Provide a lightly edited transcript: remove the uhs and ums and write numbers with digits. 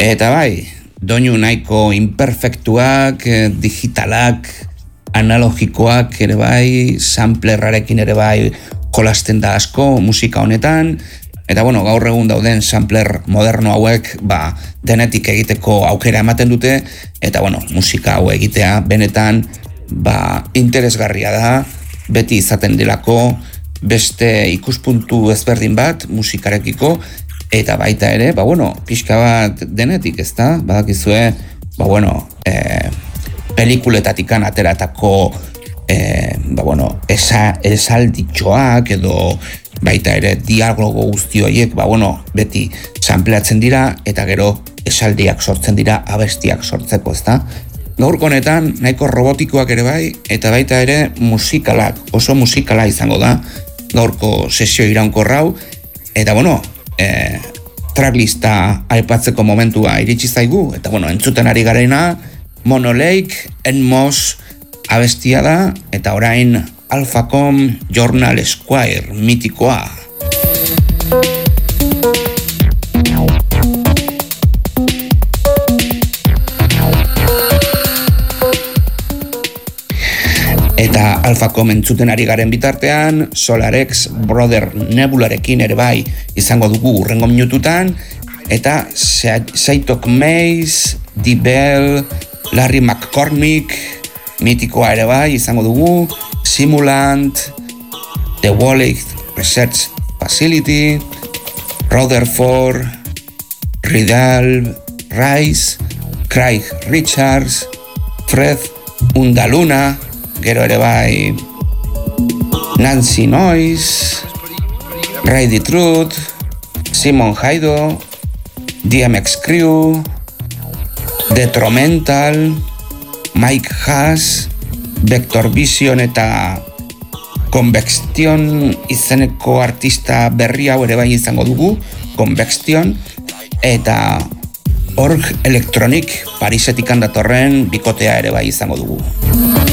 Eta bai, doinu nahiko imperfektuak, digitalak, analogikoak ere bai, samplerrarekin ere bai jolasten da asko musika honetan, eta bueno, gaur egun dauden sampler moderno hauek denetik egiteko aukera ematen dute, eta bueno, musika hau egitea benetan interesgarria da, beti izaten delako beste ikuspuntu ezberdin bat musikarekiko, eta baita ere, pixka bat denetik, ezta? Badakizue, pelikuletatik ateratako esalditxoak edo baita ere dialogo guzti horiek, beti sampleatzen dira eta gero esaldiak sortzen dira abestiak sortzeko, ezta? Gaurko honetan nahiko robotikoak ere bai, eta baita ere musikalak, oso musikala izango da gaurko sesio iraunkorrau, eta tracklista aipatzeko momentua iritsi zaigu, eta entzuten ari garena Mono Lake and Moss abestia da, eta orain Alphacom Journal Square mitikoa. Eta Alphacom entzuten ari garen bitartean, SolarX Brother Nebularekin ere bai izango dugu urrengo minututan, eta Seitok Mays, D-Bell, Larry McCormick, mitikoa ere bai izango dugu, Simulant, The Wallet Research Facility, Rutherford, Ridal, Rice, Craig Richards, Fred Undaluna, gero ere bai Nancy Noyes, Ray Truth, Simon Haido, DMX Crew, Detromental, Mike Haas, Vector Vision eta Convection izeneko artista berri hau ere bai izango dugu, Convection, eta Org Electronic Parisetik datorren bikotea ere bai izango dugu.